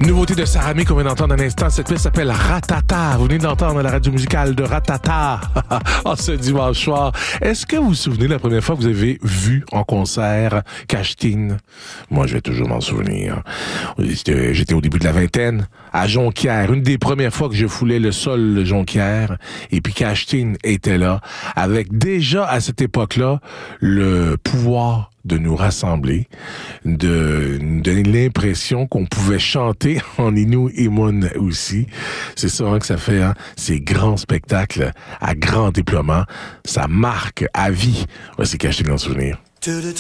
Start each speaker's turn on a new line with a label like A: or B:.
A: Nouveauté de Sarami qu'on vient d'entendre un instant. Cette pièce s'appelle Ratata. Vous venez d'entendre la radio musicale de Ratata en ce dimanche soir. Est-ce que vous vous souvenez de la première fois que vous avez vu en concert Cache-Tine? Moi, je vais toujours m'en souvenir. J'étais au début de la vingtaine, à Jonquière. Une des premières fois que je foulais le sol de Jonquière. Et puis Cache-Tine était là, avec déjà à cette époque-là le pouvoir de nous rassembler, de nous donner l'impression qu'on pouvait chanter en Innu et Mun aussi. C'est ça que ça fait, hein? Ces grands spectacles à grand déploiement, ça marque à vie. Voici Cache-Tine dans le souvenir.